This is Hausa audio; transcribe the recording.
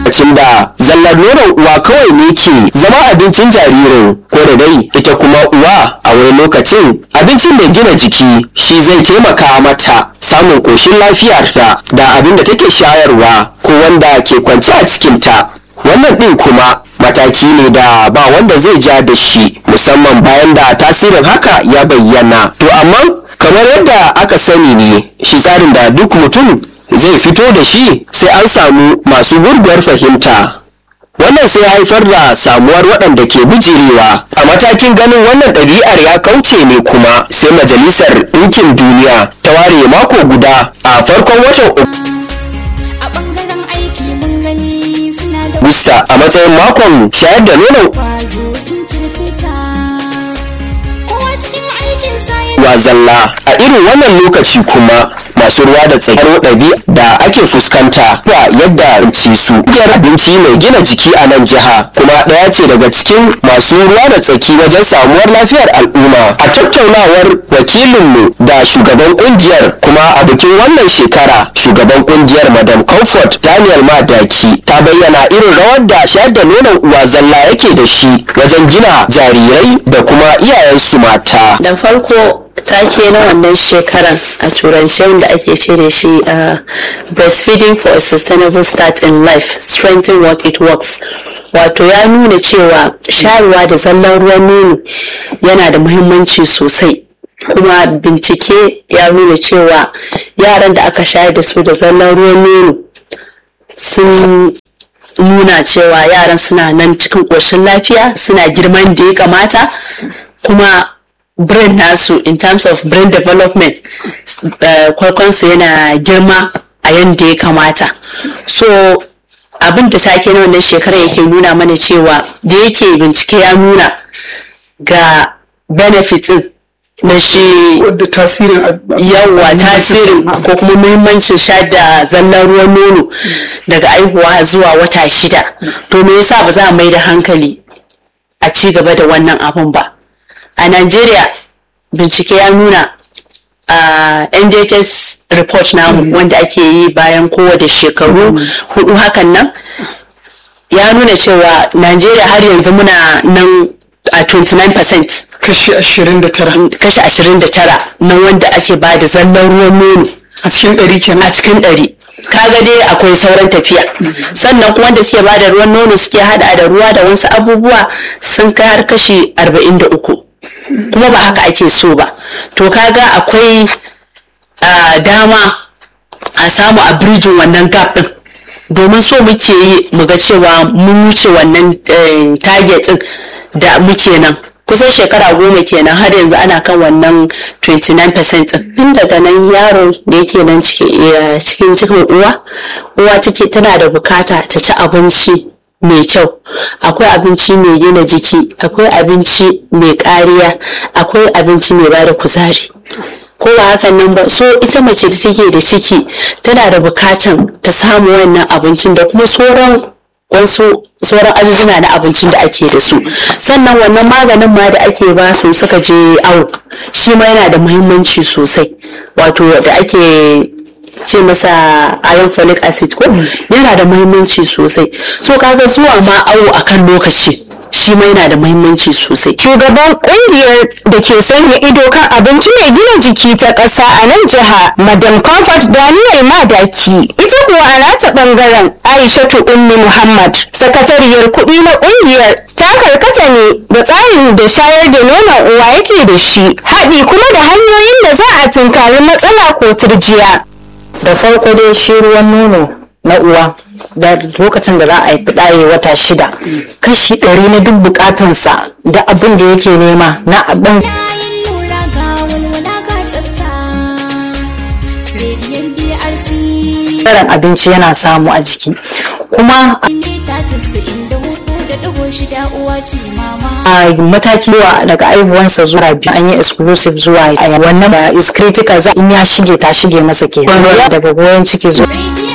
lokacin da zallar nonon uwa kawai ne ke zama abincin jaririn, ko da dai ita kuma uwa a wani lokacin abincin mai gina jiki shi zai taimaka mata samun ƙoshin lafiyarta da abin da take shayarwa ko wanda ke kwance a cikinta. Wannan ɗin kuma mataki ne da ba wanda zai ja da shi, musamman bayan da tasirin haka ya bayyana. To amma kamar yadda aka sani ne, shi tsarin da duk mutum zai fito da shi sai an samu masu gurguwar fahimta. Wannan sai haifar da samuwar waɗanda ke bijirewa. A matakin ganin wannan ɗabi'ar ya kauce ne kuma sai Majalisar Ɗinkin Duniya ta ware mako guda a farkon watan Agusta a matsayin makon shayar da nonon uwa zalla. A irin wannan lokaci kuma masu ruwa da tsakiyar ɗabi'a da ake fuskanta ba yadda ci su abinci mai gina jiki a nan jiha kuma ɗaya ce daga cikin masu ruwa da tsaki wajen samuwar lafiyar al'umma. A tattaunawar wakilinmu da shugaban kungiyar kuma a bikin wannan shekara, shugaban kungiyar Madam Comfort Daniel Madaki ta bayyana irin rawar da shayar da nonon uwa zalla yake da shi wajen gina jarirai da kuma iyayensu mata. Da farko take na wannan shekaran a turance wanda ake cire shi breastfeeding for a sustainable start in life, strengthen what it works. Wato ya nuna cewa shayarwa da zallan ruwan nono yana da muhimmanci sosai, kuma bincike ya nuna cewa yaran da aka shayar da su da zallan ruwan nono sun nuna cewa yaran suna nan cikin ƙoshin lafiya, suna girman da ya kamata, kuma brain nasu in terms of brain development kwalkwansu yana girma a yadda ya kamata. So abin da take na wannan shekarar yake nuna mana cewa da yake bincike ya nuna ga benefitin na shi wadda tasirin ko kuma muhimmancin sha da zallan ruwan nono daga aihuwa zuwa wata 6. To me yasa ba za a mai da hankali a ci gaba da wannan abun ba? A Najeriya bincike ya nuna a NHS report namu wanda ake yi bayan kowace shekaru 4 hakan nan ya nuna cewa Najeriya har yanzu muna nan a 29%, kashi 29 na wanda ake ba da zallan ruwan nono a cikin 100 kenan. A cikin 100 kaga dai akwai sauran tafiya. Sannan kuma wanda suke ba da ruwan nono suke hada da ruwa da wasu abubuwa sun kai har kashi 43, kuma ba haka ake so ba. To kaga akwai dama a samu a bridging wannan gap din, domin so muke yi muga cewa mun wuce wannan target din da muke nan kusan shekara 10 kenan har yanzu ana kan wannan 29% din. Daga nan yaro da yake nan cikin uwa take tana da bukata ta ci abinci mai kyau. Akwai abinci mai gina jiki, akwai abinci mai kariya, akwai abinci mai bada kuzari, ko ba hakan nan ba. So ita mace da take da ciki tana da bukatan ta samu wannan abincin da kuma sauran ajujuna na abincin da ake da su. Sannan wannan maganin ma da ake ba su suka je awo shi ma yana da muhimmanci sosai, wato da ake ce masa iron folic acid ko yana da muhimmanci sosai. So kaga zuwa ma awo akan lokaci shi ma yana da muhimmanci sosai. Shugaban kungiyar da ke sanya ido kan abinci mai gina jiki ta ƙasa a nan jiha, Madam Comfort Daniel Madaki, ita kuwa a nata bangaren Aishatu Ummi Muhammad, sakatariyar kuɗi na kungiyar, ta karkata ne da tsarin da shayar da nonon uwa yake da shi, haɗi kuma da hanyoyin da za a tunkari matsala ko turjiya. Da farko dai shi ruwan nono na uwa da lokacin da za a yi fiɗaye wata 6, kashi 100 na duk bukatansa da abin da yake nema na abin abinci yana samu a jiki. Kuma a mataki daga aihuwansa zuwa 2 an yi exclusive zuwa wannan is critical, in ya shige ta shige masa ke daga goyon ciki zuwa